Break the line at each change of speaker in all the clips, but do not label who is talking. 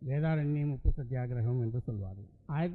வேதாரண்யம் உப்பு சத்தியாகிரகம் என்று சொல்வார்கள்.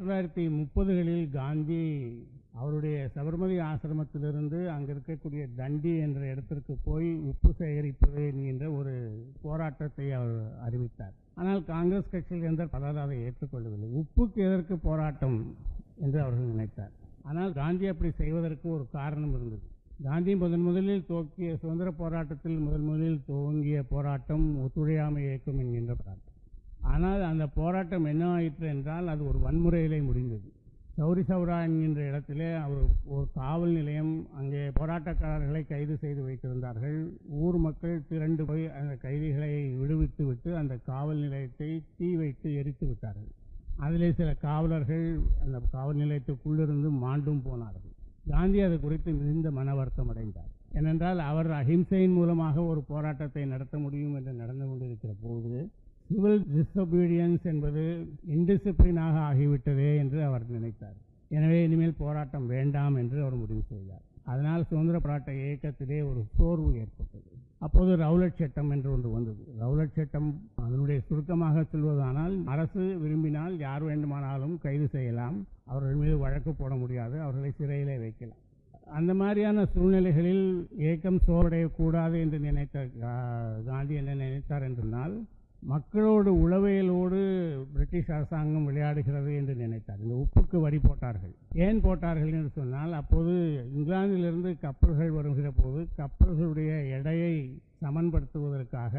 1930களில் காந்தி அவருடைய சபர்மதி ஆசிரமத்திலிருந்து அங்கு இருக்கக்கூடிய தண்டி என்ற இடத்திற்கு போய் உப்பு சேகரிப்பது என்கின்ற ஒரு போராட்டத்தை அவர் அறிவித்தார். ஆனால் காங்கிரஸ் கட்சியில் இருந்த பலர் அதை ஏற்றுக்கொள்ளவில்லை. உப்புக்கு எதற்கு போராட்டம் என்று அவர்கள் நினைத்தார். ஆனால் காந்தி அப்படி செய்வதற்கு ஒரு காரணம் இருந்தது. காந்தி முதலில் துவக்கிய சுதந்திர போராட்டத்தில் முதலில் துவங்கிய போராட்டம் ஒத்துழையாமை இயக்கம் என்கின்ற போராட்டம். ஆனால் அந்த போராட்டம் என்ன ஆயிற்று என்றால் அது ஒரு வன்முறையிலே முடிந்தது. சௌரி சௌரா என்கின்ற இடத்திலே அவர் ஒரு காவல் நிலையம், அங்கே போராட்டக்காரர்களை கைது செய்து வைத்திருந்தார்கள். ஊர் மக்கள் திரண்டு போய் அந்த கைதிகளை விடுவித்து விட்டு அந்த காவல் நிலையத்தை தீ வைத்து எரித்து விட்டார்கள். அதிலே சில காவலர்கள் அந்த காவல் நிலையத்துக்குள்ளிருந்து மாண்டும் போனார்கள். காந்தி அது குறித்து மிகுந்த மன வருத்தம் அடைந்தார். ஏனென்றால் அவர் அஹிம்சையின் மூலமாக ஒரு போராட்டத்தை நடத்த முடியும் என்று நடந்து கொண்டிருக்கிற போது சிவில் டிஸ்ஒபீடியன்ஸ் என்பது இன்டிசிப்ளினாக ஆகிவிட்டதே என்று அவர் நினைத்தார். எனவே இனிமேல் போராட்டம் வேண்டாம் என்று அவர் முடிவு செய்தார். அதனால் சுதந்திர போராட்ட இயக்கத்திலே ஒரு சோர்வு ஏற்பட்டது. அப்போது ரவுலட் சட்டம் என்று ஒன்று வந்தது. ரவுலட் சட்டம் அதனுடைய சுருக்கமாக சொல்வதானால், அரசு விரும்பினால் யார் வேண்டுமானாலும் கைது செய்யலாம், அவர்கள் மீது வழக்கு போட முடியாது, அவர்களை சிறையிலே வைக்கலாம். அந்த மாதிரியான சூழ்நிலைகளில் இயக்கம் சோர்வடையக்கூடாது என்று நினைத்த காந்தி என்ன நினைத்தார் என்றால், மக்களோடு உளவியலோடு பிரிட்டிஷ் அரசாங்கம் விளையாடுகிறது என்று நினைத்தார். இந்த உப்புக்கு வரி போட்டார்கள். ஏன் போட்டார்கள் என்று சொன்னால், அப்போது இங்கிலாந்திலிருந்து கப்பல்கள் வருகிற போது கப்பல்களுடைய எடையை சமன்படுத்துவதற்காக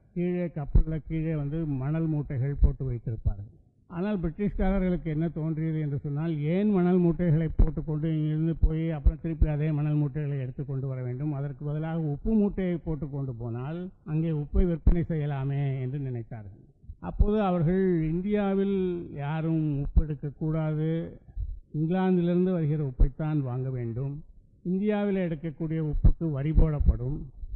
கப்பலில் கீழே மணல் மூட்டைகள் போட்டு வைத்திருப்பார்கள். ஆனால் பிரிட்டிஷ்காரர்களுக்கு என்ன தோன்றியது என்று சொன்னால், ஏன் மணல் மூட்டைகளை போட்டுக்கொண்டு இங்கிருந்து போய் அப்புறம் திருப்பி அதே மணல் மூட்டைகளை எடுத்துக்கொண்டு வர வேண்டும், அதற்கு பதிலாக உப்பு மூட்டையை போட்டுக்கொண்டு போனால் அங்கே உப்பை விற்பனை செய்யலாமே என்று நினைத்தார்கள். அப்போது அவர்கள் இந்தியாவில் யாரும் உப்பு எடுக்கக்கூடாது, இங்கிலாந்திலிருந்து வருகிற உப்பைத்தான் வாங்க வேண்டும், இந்தியாவில் எடுக்கக்கூடிய உப்புக்கு வரி போடப்படும்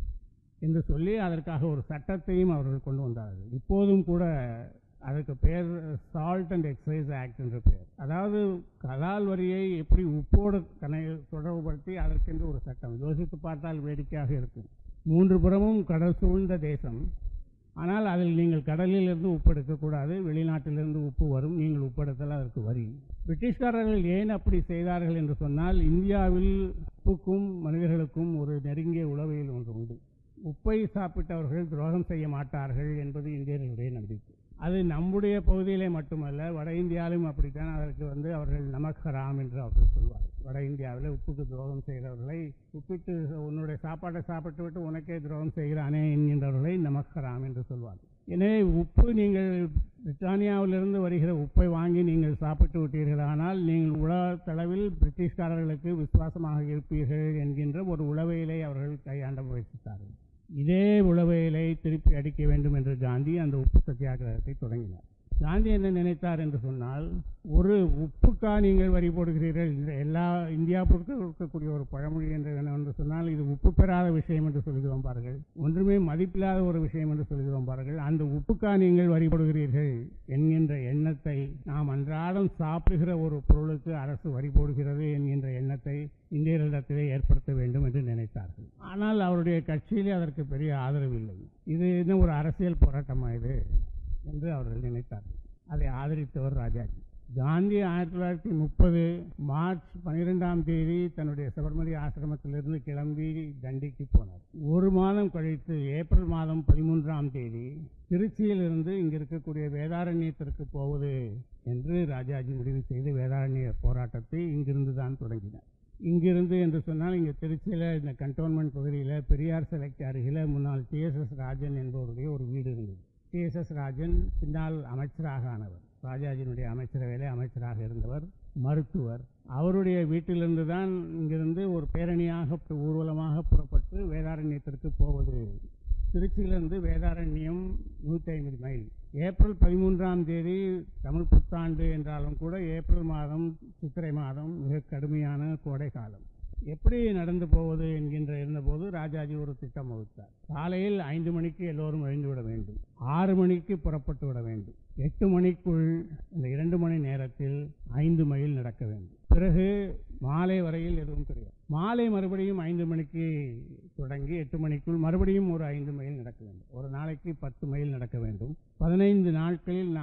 என்று சொல்லி அதற்காக ஒரு சட்டத்தையும் அவர்கள் கொண்டு வந்தார்கள். இப்போதும் கூட அதுக்கு பேர் சால்ட் அண்ட் எக்ஸைஸ் ஆக்ட் என்ற பெயர். அதாவது கலால் வரியை எப்படி உப்போடு தொடர்புபடுத்தி அதற்கென்று ஒரு சட்டம். யோசித்து பார்த்தால் வேடிக்கையாக இருக்கும். 3 புறமும் கடல் சூழ்ந்த தேசம், ஆனால் அதில் நீங்கள் கடலில் இருந்து உப்பு எடுக்கக்கூடாது, வெளிநாட்டிலிருந்து உப்பு வரும், நீங்கள் உப்பு எடுத்தால் அதற்கு வரி. பிரிட்டிஷ்காரர்கள் ஏன் அப்படி செய்தார்கள் என்று சொன்னால், இந்தியாவில் உப்புக்கும் மனிதர்களுக்கும் ஒரு நெருங்கிய உளவியல் ஒன்று உண்டு. உப்பை சாப்பிட்டவர்கள் துரோகம் செய்ய மாட்டார்கள் என்பது இந்தியர்களுடைய நம்பிக்கை. அது நம்முடைய பகுதியிலே மட்டுமல்ல, வட இந்தியாவிலும் அப்படித்தான். அதற்கு அவர்கள் நமக் ஹராம் என்று அவர்கள் சொல்வார்கள். வட இந்தியாவில் உப்புக்கு துரோகம் செய்கிறவர்களை, உப்பிட்டு உன்னுடைய சாப்பாட்டை சாப்பிட்டு விட்டு உனக்கே துரோகம் செய்கிறானே என்கின்றவர்களை நமக் ஹராம் என்று சொல்வார்கள். எனவே உப்பு, நீங்கள் பிரிட்டானியாவிலிருந்து வருகிற உப்பை வாங்கி நீங்கள் சாப்பிட்டு விட்டீர்களானால் நீங்கள் உலகளவில் பிரிட்டிஷ்காரர்களுக்கு விசுவாசமாக இருப்பீர்கள் என்கின்ற ஒரு உளவியலை அவர்கள் கையாண்ட முயற்சித்தார்கள். இதே உளவியலை திருப்பி அடிக்க வேண்டும் என்று காந்தி அந்த உப்பு சத்தியாகிரகத்தை தொடங்கினார். காந்தி என்ன நினைத்தார் என்று சொன்னால், ஒரு உப்புக்கா நீங்கள் வரி போடுகிறீர்கள்? எல்லா இந்தியாவுக்கு இருக்கக்கூடிய ஒரு பழமொழி என்று சொன்னால், இது உப்பு பெறாத விஷயம் என்று சொல்கிறோம் பாருங்கள், ஒன்றுமே மதிப்பில்லாத ஒரு விஷயம் என்று சொல்கிறோம் பாருங்கள், அந்த உப்புக்கா நீங்கள் வரி போடுகிறீர்கள் என்கின்ற எண்ணத்தை, நாம் அன்றாடம் சாப்பிடுகிற ஒரு பொருளுக்கு அரசு வரி போடுகிறது என்கின்ற எண்ணத்தை இந்தியர்களிடத்திலே ஏற்படுத்த வேண்டும் என்று நினைத்தார்கள். ஆனால் அவருடைய கட்சியிலே அதற்கு பெரிய ஆதரவு இல்லை. இது என்ன ஒரு அரசியல் போராட்டமாக இது என்று அவர்கள் நினைத்தார்கள். அதை ஆதரித்தவர் ராஜாஜி. காந்தி 1930 மார்ச் 12ஆம் தேதி தன்னுடைய சபர்மதி ஆசிரமத்திலிருந்து கிளம்பி தண்டிக்கு போனார். ஒரு மாதம் கழித்து ஏப்ரல் மாதம் 13ஆம் தேதி திருச்சியிலிருந்து இங்கு இருக்கக்கூடிய வேதாரண்யத்திற்கு போவது என்று ராஜாஜி முடிவு செய்து வேதாரண்ய போராட்டத்தை இங்கிருந்து தான் தொடங்கினார். இங்கிருந்து என்று சொன்னால், இங்கே திருச்சியில் இந்த கண்டோன்மெண்ட் பகுதியில் பெரியார் சிலைக்கு அருகில் முன்னாள் TSS ராஜன் என்பவருடைய ஒரு வீடு இருந்தது. TSS ராஜன் பின்னால் அமைச்சராக ஆனவர், ராஜாஜியினுடைய அமைச்சரவையிலே அமைச்சராக இருந்தவர், மருத்துவர். அவருடைய வீட்டிலிருந்து தான் இங்கிருந்து ஒரு பேரணியாக ஊர்வலமாக புறப்பட்டு வேதாரண்யத்திற்கு போவது. திருச்சியிலிருந்து வேதாரண்யம் 150 மைல். ஏப்ரல் 13ஆம் தேதி தமிழ் புத்தாண்டு என்றாலும் கூட ஏப்ரல் மாதம், சித்திரை மாதம் மிக கடுமையான கோடை காலம். எப்படி நடந்து போவது என்கின்ற இருந்தபோது ராஜாஜி ஒரு திட்டம் வகுத்தார். காலையில் 5 மணிக்கு எல்லோரும் எழுந்துவிட வேண்டும், 6 மணிக்கு புறப்பட்டு விட வேண்டும், 8 மணிக்குள் இந்த 2 மணி நேரத்தில் 5 மைல் நடக்க வேண்டும். பிறகு மாலை வரையில் எதுவும் கிடையாது. மாலை மறுபடியும் 5 மணிக்கு தொடங்கி 8 மணிக்குள் மறுபடியும் ஒரு 5 மைல் நடக்க வேண்டும். ஒரு நாளைக்கு 10 மைல் நடக்க வேண்டும். 15 நாட்களில்